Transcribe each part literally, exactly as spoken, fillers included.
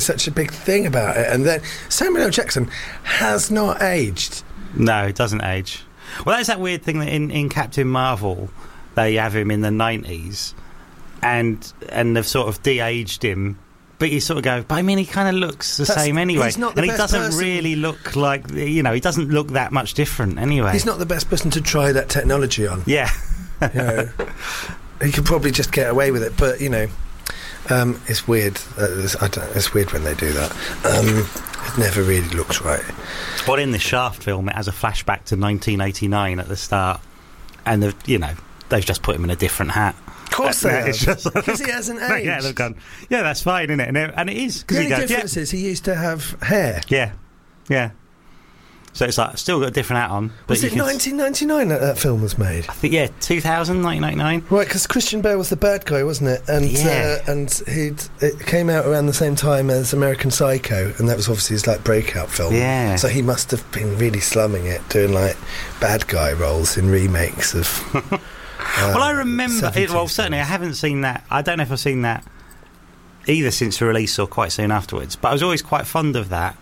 such a big thing about it. And then Samuel L. Jackson has not aged. No, it doesn't age. Well, that's that weird thing that in, in Captain Marvel, they have him in the nineties, and and they've sort of de-aged him. But you sort of go, but I mean, he kind of looks the That's, same anyway. He's not the and he best doesn't person. really look like, you know, he doesn't look that much different anyway. He's not the best person to try that technology on. Yeah. You know, he could probably just get away with it, but, you know, um, it's weird. Uh, it's, I don't, it's weird when they do that. Um, it never really looks right. But in the Shaft film, it has a flashback to nineteen eighty-nine at the start, and, they've, you know, they've just put him in a different hat. Of course they have, because he hasn't aged. Yeah, they've gone, yeah, that's fine, isn't it? And it, and it is. The he only goes, difference yeah. is he used to have hair. Yeah, yeah. So it's like, still got a different hat on. But Was you it can nineteen ninety-nine that that film was made? I think, yeah, two thousand, nineteen ninety-nine. Right, because Christian Bale was the bad guy, wasn't it? And Yeah. uh, and he'd it came out around the same time as American Psycho, and that was obviously his like breakout film. Yeah. So he must have been really slumming it, doing like bad guy roles in remakes of. uh, Well, I remember, it, well, seventies certainly I films. haven't seen that. I don't know if I've seen that either since the release or quite soon afterwards, but I was always quite fond of that.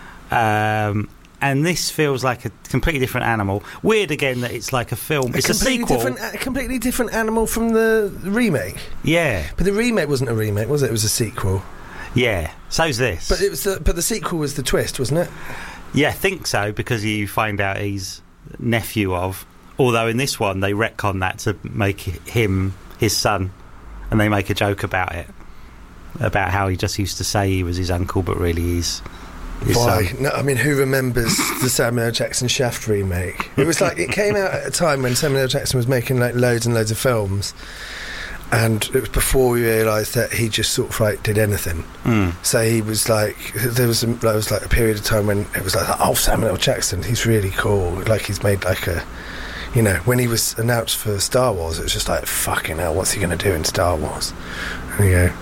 Um, and this feels like a completely different animal. Weird again that it's like a film. A It's a completely sequel. different, a completely different animal from the remake. Yeah, But the remake wasn't a remake, was it? It was a sequel. yeah. So's this. But it was the, but the sequel was the twist, wasn't it? Yeah, I think so, because you find out he's nephew of. Although in this one they retcon that to make him his son, and they make a joke about it, about how he just used to say he was his uncle, but really he's his Why? son. No, I mean, who remembers the Samuel L. Jackson Shaft remake? It was like it came out at a time when Samuel L. Jackson was making like loads and loads of films, and it was before we realised that he just sort of like did anything. Mm. So he was like, there was a, there was like a period of time when it was like, oh, Samuel L. Jackson, he's really cool. Like he's made like a. You know, when he was announced for Star Wars, it was just like, fucking hell, what's he going to do in Star Wars? And you go,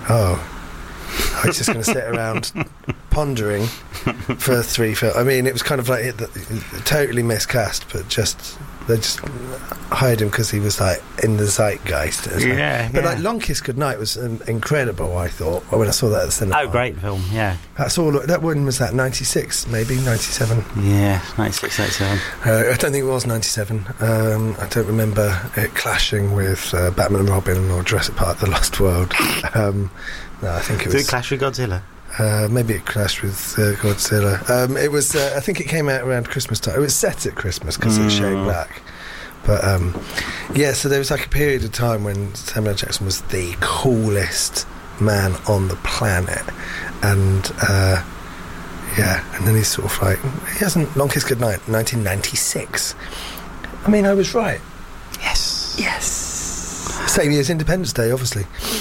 oh, he's just going to sit around pondering for three films. I mean, it was kind of like it, it, totally miscast, but just they just hired him because he was like in the zeitgeist. Yeah, but yeah. like Long Kiss Goodnight was um, incredible. I thought when I saw that at the cinema. Oh, great film, yeah. That's all. That one was that ninety-six, maybe ninety-seven. Yeah, ninety-six, ninety-seven. Uh, I don't think it was ninety-seven. Um, I don't remember it clashing with uh, Batman and Robin or Jurassic Park: The Lost World. Um, no, I think it Did was. it clash with Godzilla? Uh, maybe it clashed with uh, Godzilla. Um, it was. Uh, I think it came out around Christmas time. It was set at Christmas because it's Shane Mm. Black. But um, yeah, so there was like a period of time when Samuel L. Jackson was the coolest man on the planet, and uh, yeah, and then he's sort of like he hasn't. Long Kiss Goodnight, nineteen ninety-six. I mean, I was right. Yes. Yes. Same year as Independence Day, obviously.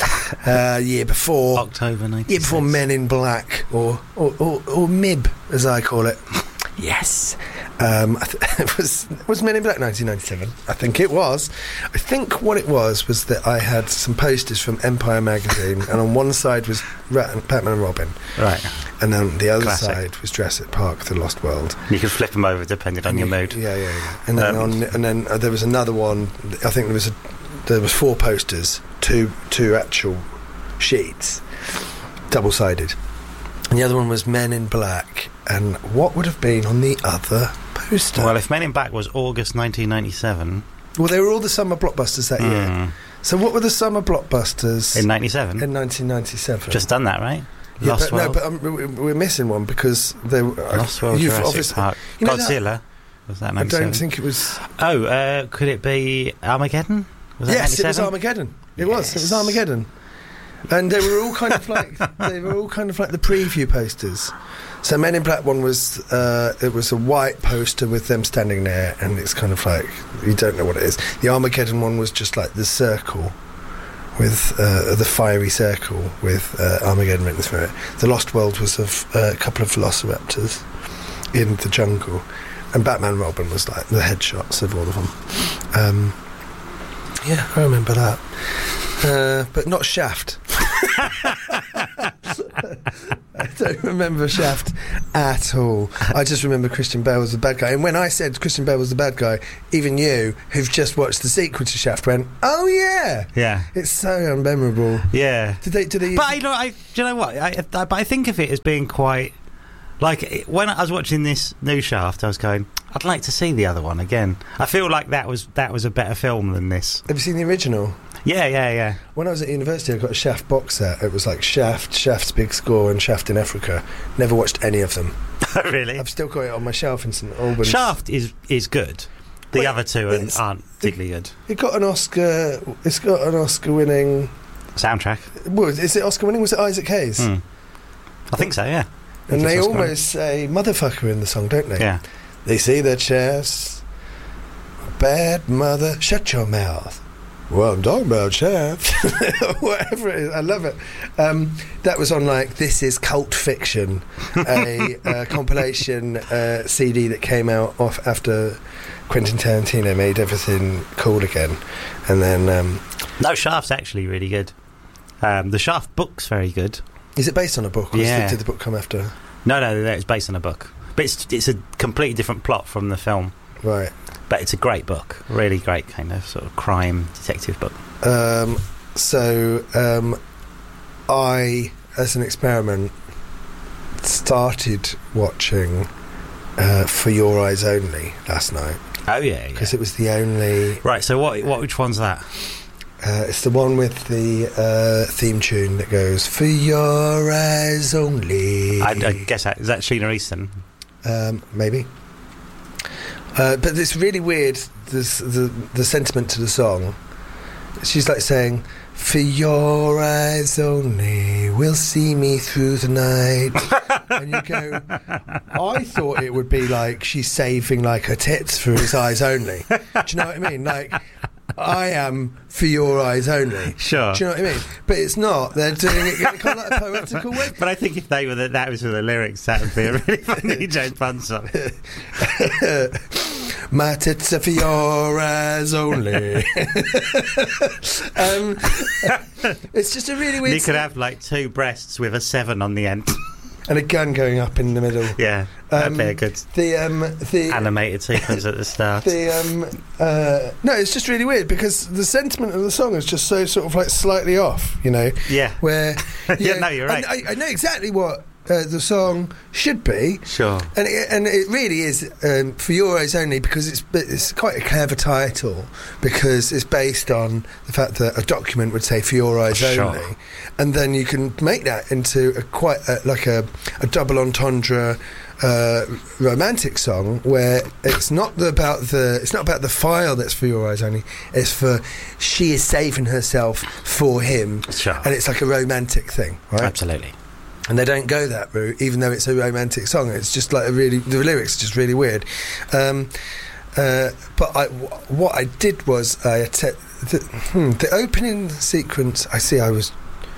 Uh, year before. October ninety-six. Year before Men in Black, or or, or or M I B, as I call it. Yes. Um, I th- it was was Men in Black nineteen ninety-seven. I think it was. I think what it was was that I had some posters from Empire magazine, and on one side was Rat- Batman and Robin, Right. and then the other Classic. side was Jurassic Park: The Lost World. You can flip them over depending on your mood. Yeah, yeah, yeah. And then Um, on, and then uh, there was another one. I think there was a, there was four posters, two two actual sheets, double sided, and the other one was Men in Black. And what would have been on the other poster? Well, if Men in Black was August nineteen ninety-seven... Well, they were all the summer blockbusters that year. Mm. So what were the summer blockbusters In ninety-seven? in nineteen ninety-seven? Just done that, right? yeah, Lost but, no, World? but um, we- we're missing one because they were. Lost World, you've Jurassic obviously- Park. you know that- Godzilla? Was that I ninety-seven? don't think it was. Oh, uh, could it be Armageddon? Was that Yes, it was ninety-seven? Armageddon. It was. It was Yes. Armageddon. And they were all kind of like they were all kind of like the preview posters. So Men in Black one was uh, it was a white poster with them standing there, and it's kind of like you don't know what it is. The Armageddon one was just like the circle with uh, the fiery circle with uh, Armageddon written through it. The Lost World was of uh, a couple of velociraptors in the jungle, and Batman and Robin was like the headshots of all of them. Um, yeah, I remember that. Uh, but not Shaft. I don't remember Shaft at all. I just remember Christian Bale was the bad guy. And when I said Christian Bale was the bad guy, even you, who've just watched the sequel to Shaft, went, "Oh yeah, Yeah. it's so unmemorable." Yeah. Did they? Did they? But I, you know, I, do you know what? I, I, but I think of it as being quite like it- when I was watching this new Shaft, I was going, I'd like to see the other one again. I feel like that was that was a better film than this. Have you seen the original? Yeah, yeah, yeah. When I was at university, I got a Shaft box set. It was like Shaft, Shaft's Big Score, and Shaft in Africa. Never watched any of them. Really? I've still got it on my shelf in St Albans. Shaft is is good. The Wait, other two it's- aren't particularly good. It got an Oscar. It's got an Oscar-winning. Soundtrack. Well, is it Oscar-winning? Was it Isaac Hayes? Hmm. I think so. Yeah. I And think they it's Oscar. almost say "motherfucker" in the song, don't they? Yeah. They see their chests. Bad mother, shut your mouth. Well, I'm talking about Shaft. Whatever it is, I love it. Um, that was on like This Is Cult Fiction, a uh, compilation uh, C D that came out off after Quentin Tarantino made everything cool again, and then um, No, Shaft's actually really good. Um, the Shaft book's very good. is it based on a book? Or Yeah. did the book come after? No, no, no, it's based on a book, but it's it's a completely different plot from the film. Right. But it's a great book, really great kind of sort of crime detective book. Um, so um, I, as an experiment, started watching uh, For Your Eyes Only last night Oh yeah, because yeah. it was the only. Right. So what? What? Which one's that? Uh, it's the one with the uh, theme tune that goes For Your Eyes Only. I, I guess that is that Sheena Easton. Um, maybe. Uh, but it's really weird. This, the the sentiment to the song. She's like saying, "For your eyes only will see me through the night," and you go. I thought it would be like she's saving like her tits for his eyes only. Do you know what I mean? Like, I am for your eyes only. Sure. Do you know what I mean? But it's not. They're doing it kind of like a poetical way. But I think if they were the, that was for the lyrics, that would be a really funny James Bond song. My tits are for your eyes only. um, it's just a really weird. You could have like two breasts with a seven on the end. And a gun going up in the middle. Yeah, that'd Um, be a good The um the animated sequence at the start. the um uh no, it's just really weird because the sentiment of the song is just so sort of like slightly off, you know. Yeah. Where Yeah, no, you're right. I, I know exactly what uh, the song should be. Sure. And it, and it really is um, For Your Eyes Only because it's it's quite a clever title because it's based on the fact that a document would say For Your Eyes Sure. Only, and then you can make that into a quite a, like a, a double entendre uh, romantic song where it's not the, about the it's not about the file that's For Your Eyes Only. It's for she is saving herself for him, Sure. and it's like a romantic thing, right? Absolutely. And they don't go that route, even though it's a romantic song. It's just like a really, the lyrics are just really weird. Um, uh, but I, w- what I did was I att- the, hmm, the opening sequence. I see, I was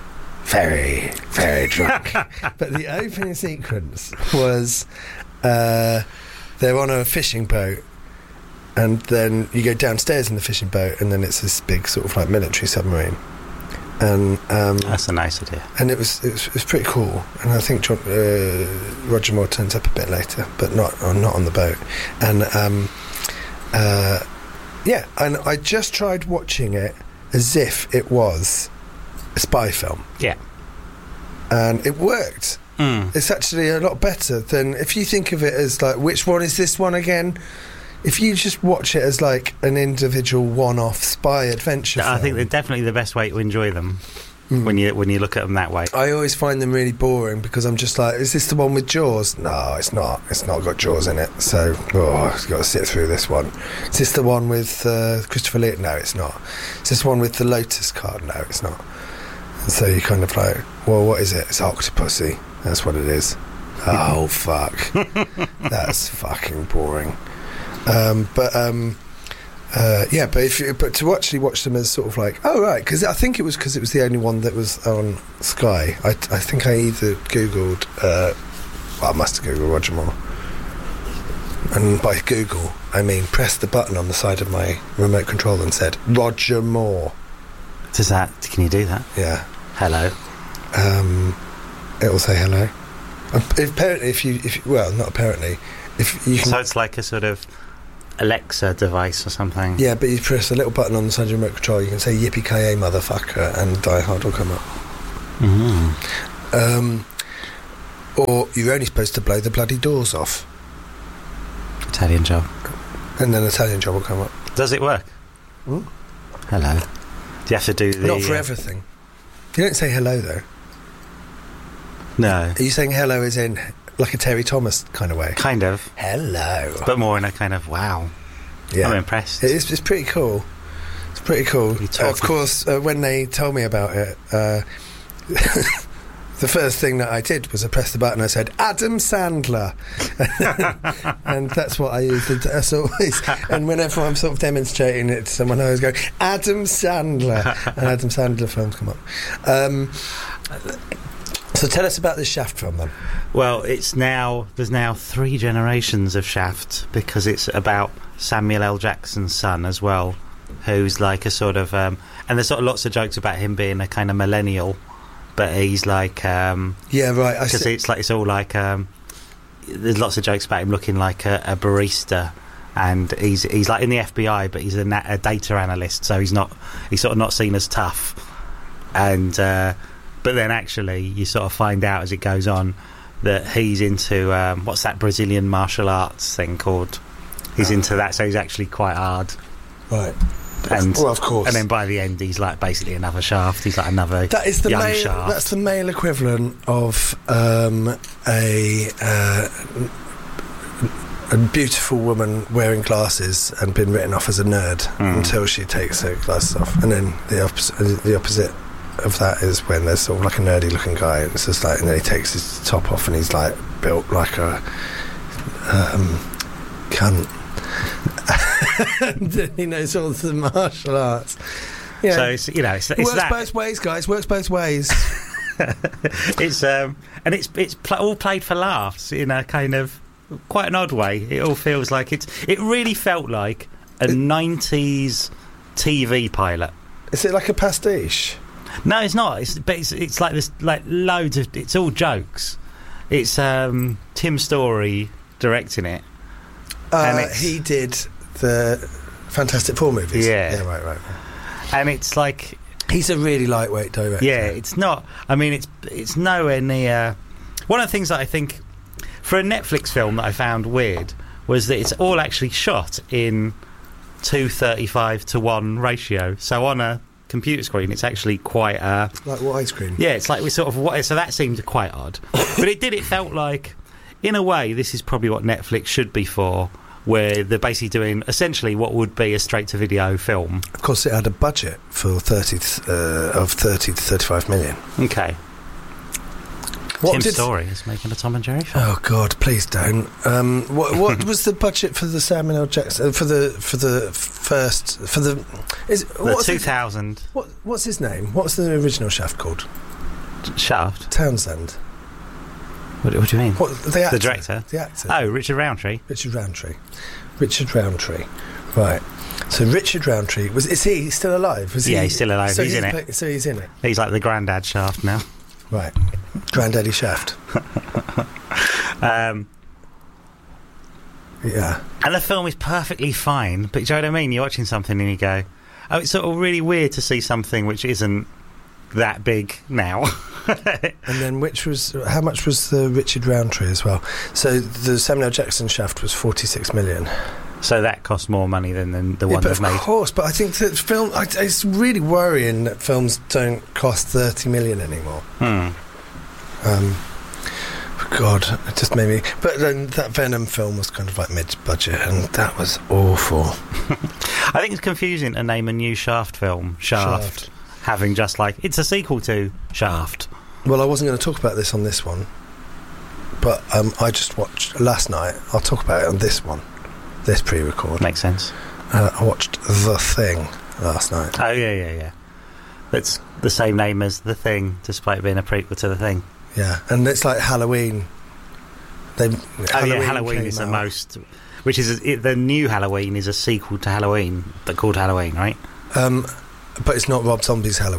very, very drunk. But the opening sequence was uh, they're on a fishing boat, and then you go downstairs in the fishing boat, and then it's this big sort of like military submarine. And um, That's a nice idea. and it was, it was it was pretty cool. And I think John, uh, Roger Moore turns up a bit later, but not uh, not on the boat. And um, uh, yeah, and I just tried watching it as if it was a spy film, Yeah. and it worked. Mm. It's actually a lot better than if you think of it as like, which one is this one again? If you just watch it as like an individual one-off spy adventure film, I think they're definitely the best way to enjoy them Mm. when you when you look at them that way. I always find them really boring because I'm just like, is this the one with Jaws? No, it's not. It's not got Jaws in it. So, oh, I've got to sit through this one. Is this the one with uh, Christopher Lee? No, it's not. Is this one with the Lotus card? No, it's not. And so you kind of like, well, what is it? It's Octopussy. That's what it is. Oh, fuck. That's fucking boring. Um, but... Um, Uh, yeah, but if you, but to actually watch them as sort of like, oh right, because I think it was because it was the only one that was on Sky. I, I think I either googled, uh, well, I must have googled Roger Moore, and by Google I mean pressed the button on the side of my remote control and said Roger Moore. Does that? Can you do that? Yeah. Hello. Um, it'll say hello. Apparently, if you, if you, well, not apparently, if you can. So it's like a sort of Alexa device or something. Yeah, but you press a little button on the side of your remote control. You can say "Yippee-ki-yay, motherfucker," and Die Hard will come up. Mm-hmm. Um, or you're only supposed to blow the bloody doors off, Italian Job. and then Italian Job will come up. Does it work? Mm. Hello. Do you have to do the... Not for uh, everything. You don't say hello though. No. Are you saying hello as in like a Terry Thomas kind of way? Kind of. Hello. But more in a kind of, wow. Yeah. I'm impressed. It is, it's pretty cool. It's pretty cool. You talk- Of course, uh, when they told me about it, uh, the first thing that I did was I pressed the button. I said Adam Sandler, and that's what I used. That's always. And whenever I'm sort of demonstrating it to someone, I always go Adam Sandler, and Adam Sandler films come up. Um, so tell us about this Shaft film, then. Well, it's now... There's now three generations of Shaft, because it's about Samuel L. Jackson's son as well, who's like a sort of... Um, and there's sort of lots of jokes about him being a kind of millennial, but he's like... Um, yeah, right. Because it's like it's all like... Um, there's lots of jokes about him looking like a, a barista, and he's he's like in the F B I, but he's a, na- a data analyst, so he's not... He's sort of not seen as tough. And... Uh, but then actually you sort of find out as it goes on that he's into um, what's that Brazilian martial arts thing called? He's oh. into that, so he's actually quite hard. Right. And well, of course. And then by the end he's like basically another Shaft. He's like another that is the young male, Shaft. That's the male equivalent of um, a uh, a beautiful woman wearing glasses and been written off as a nerd mm. until she takes her glasses off, and then the opposite the opposite of that is when there's sort of like a nerdy looking guy, and it's just like, and then he takes his top off and he's like built like a um, cunt. And then he knows all the martial arts. Yeah. So it's, you know, it's, it's works that. both ways, guys. Works both ways. It's um, and it's it's pl- all played for laughs in a kind of quite an odd way. It all feels like it's. It really felt like a it, nineties T V pilot. Is it like a pastiche? No, it's not. It's but it's, it's like this, like loads of. It's all jokes. It's um, Tim Story directing it. Uh, and it's, he did the Fantastic Four movies. Yeah, yeah, right, right. And it's like he's a really lightweight director. Yeah, it's not. I mean, it's it's nowhere near. One of the things that I think for a Netflix film that I found weird was that it's all actually shot in two thirty-five to one ratio. So on a computer screen, it's actually quite uh like widescreen. Yeah, it's like we sort of so that seemed quite odd, but it did. It felt like, in a way, this is probably what Netflix should be for, where they're basically doing essentially what would be a straight-to-video film. Of course, it had a budget for thirty uh, of thirty to thirty-five million. Okay. What Tim did... Story is making a Tom and Jerry film. Oh God, please don't. Um, what, what was the budget for the Samuel L. Jackson for the for the first for the is the two thousand? What what's his name? What's the original Shaft called? Shaft Townsend. What, what do you mean? What, the actor. The director. The actor. Oh, Richard Roundtree. Richard Roundtree. Richard Roundtree. Right. So Richard Roundtree was is he still alive? Was yeah, he, he's still alive. So he's, he's in play, it. So he's in it. He's like the granddad Shaft now. Right. Granddaddy Shaft. um, yeah. And the film is perfectly fine, but do you know what I mean? You're watching something and you go, oh, it's sort of really weird to see something which isn't that big now. And then which was how much was the Richard Roundtree as well? So the Samuel L. Jackson Shaft was forty-six million. So that cost more money than, than the yeah, one they've made. Of course, but I think that film. I, it's really worrying that films don't cost thirty million anymore. Hmm. Um, God, it just made me. But then that Venom film was kind of like mid-budget, and that was awful. I think it's confusing to name a new Shaft film Shaft, Shaft, having just like it's a sequel to Shaft. Well, I wasn't going to talk about this on this one, but um, I just watched last night. I'll talk about it on this one. This pre-record makes sense. Uh, I watched The Thing last night. Oh yeah, yeah, yeah. That's the same name as The Thing, despite being a prequel to The Thing. Yeah, and it's like Halloween. They. Oh Halloween yeah, Halloween is out. the most. Which is a, it, the new Halloween is a sequel to Halloween, but called Halloween, right? Um, but it's not Rob Zombie's Halloween.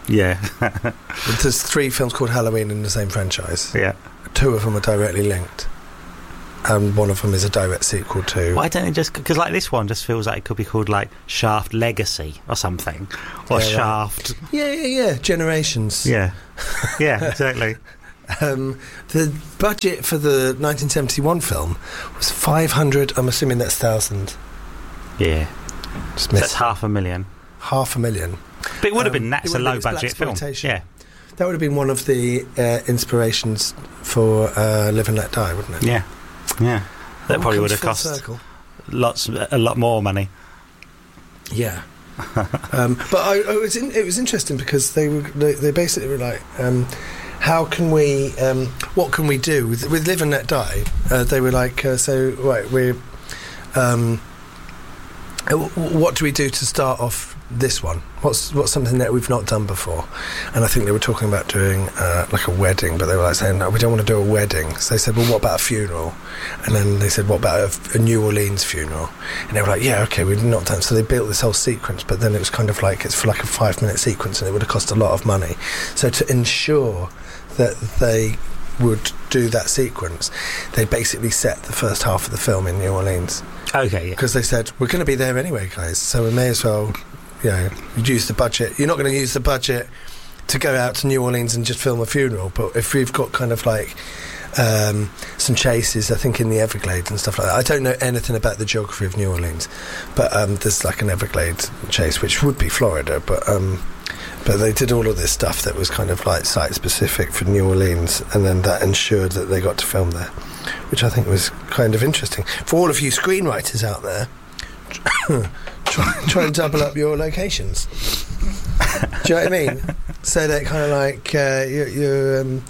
Yeah. There's three films called Halloween in the same franchise. Yeah. Two of them are directly linked. And one of them is a direct sequel to... Why don't it just... Because, like, this one just feels like it could be called, like, Shaft Legacy or something. Or Yeah, Shaft... Right. Yeah, yeah, yeah. Generations. Yeah. Yeah, exactly. Um, the budget for the nineteen seventy-one film was five hundred... I'm assuming that's thousand. Yeah. Just So missed that's half a million. half a million. But it would have Um, been... That's it a would have been low-budget film. blaxploitation. Yeah. That would have been one of the uh, inspirations for uh, Live and Let Die, wouldn't it? Yeah. Yeah. That All probably comes would have full cost circle. lots, a lot more money. Yeah. um, but I, I was in, it was interesting because they were they, they basically were like, um, how can we, um, what can we do with, with Live and Let Die? Uh, they were like, uh, so right, we're, um, uh, w- what do we do to start off this one? What's what's something that we've not done before? And I think they were talking about doing uh, like a wedding, but they were like saying, no, we don't want to do a wedding. So they said, well, what about a funeral? And then they said, what about a, a New Orleans funeral? And they were like, yeah, okay, we've not done. So they built this whole sequence, but then it was kind of like, it's for like a five minute sequence, and it would have cost a lot of money. So to ensure that they would do that sequence, they basically set the first half of the film in New Orleans. Okay, yeah. Because they said, we're going to be there anyway, guys, so we may as well, you know, use the budget. You're not going to use the budget to go out to New Orleans and just film a funeral, but if we've got kind of like um, some chases, I think in the Everglades and stuff like that. I don't know anything about the geography of New Orleans, but um, there's like an Everglades chase, which would be Florida, but um, but they did all of this stuff that was kind of like site-specific for New Orleans, and then that ensured that they got to film there, which I think was kind of interesting. For all of you screenwriters out there, try, try and double up your locations. Do you know what I mean? So that kind of like uh, you, you um,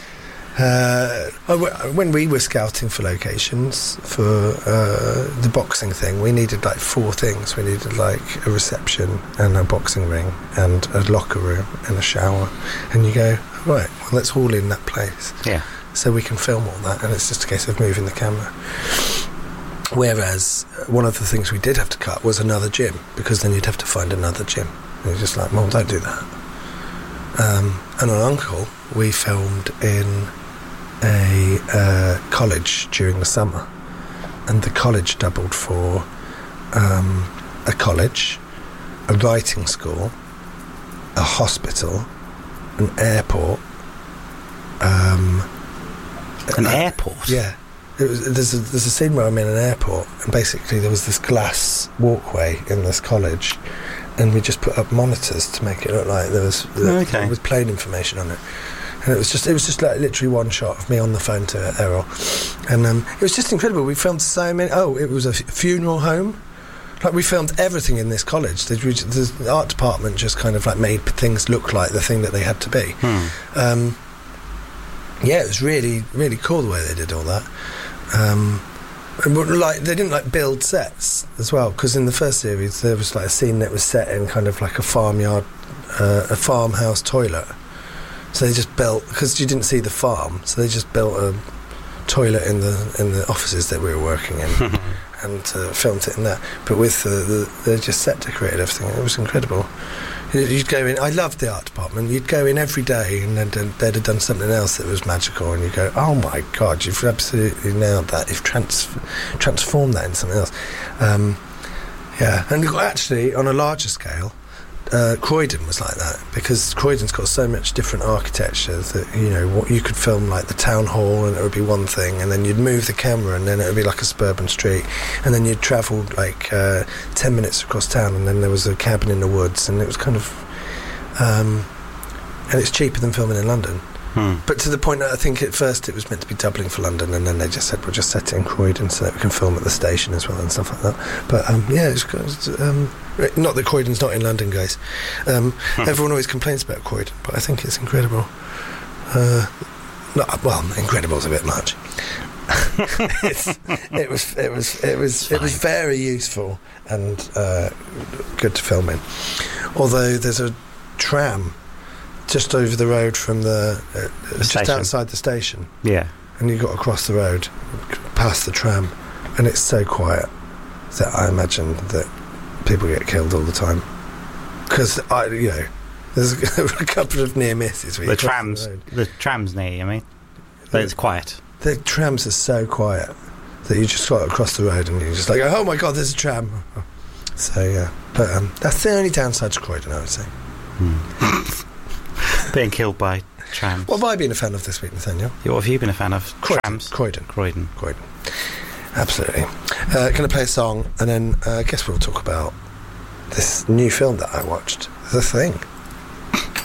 uh, when we were scouting for locations for uh, the boxing thing, we needed like four things. We needed like a reception and a boxing ring and a locker room and a shower. And you go, right, well, let's haul in that place. Yeah. So we can film all that, and it's just a case of moving the camera. Whereas one of the things we did have to cut was another gym, because then you'd have to find another gym. And you're just like, well, don't do that. Um, and on Uncle, we filmed in a uh, college during the summer, and the college doubled for um, a college, a writing school, a hospital, an airport. Um, An uh, airport? Yeah. It was, there's, a, there's a scene where I'm in an airport, and basically there was this glass walkway in this college, and we just put up monitors to make it look like there was there, Okay. there was plane information on it. And it was just it was just like literally one shot of me on the phone to Errol, and um, it was just incredible. We filmed so many. Oh, it was a f- funeral home. Like, we filmed everything in this college. The, the art department just kind of like made things look like the thing that they had to be. Hmm. Um, yeah, it was really really cool the way they did all that. Um, and like they didn't like build sets as well, because in the first series there was like a scene that was set in kind of like a farmyard, uh, a farmhouse toilet. So they just built, because you didn't see the farm, so they just built a toilet in the in the offices that we were working in, and uh, filmed it in that. But with the, the they just set decorated everything. It was incredible. You'd go in. I loved the art department. You'd go in every day, and they'd, they'd have done something else that was magical, and you go, "Oh my God, you've absolutely nailed that! You've trans- transformed that into something else." Um, yeah, and actually, on a larger scale, uh, Croydon was like that, because Croydon's got so much different architecture that, you know, what you could film like the town hall, and it would be one thing, and then you'd move the camera, and then it would be like a suburban street, and then you'd travel like uh, ten minutes across town, and then there was a cabin in the woods, and it was kind of um, and it's cheaper than filming in London. Hmm. But to the point that I think at first it was meant to be doubling for London, and then they just said, we'll just set it in Croydon so that we can film at the station as well and stuff like that. But um, yeah, it's, it's, um, not that Croydon's not in London, guys. Um, everyone always complains about Croydon, but I think it's incredible. Uh, not, well, incredible's a bit much. it's, it was, it was, it was, it was very useful and uh, good to film in. Although there's a tram just over the road from the, uh, the just station. outside the station, Yeah. and you got to cross the road past the tram, and it's so quiet that I imagine that people get killed all the time, because I, you know, There's a couple of near misses. The trams, the, the trams near you, I mean. But it's quiet. The trams are so quiet that you just got across the road and you're just like, oh my God, there's a tram. So, yeah. But um, that's the only downside to Croydon, I would say. Hmm. Being killed by trams. What have I been a fan of this week, Nathaniel? Yeah, what have you been a fan of? Croydon. Trams? Croydon. Croydon. Croydon. Absolutely. Uh, going to play a song and then uh, I guess we'll talk about this new film that I watched, The Thing.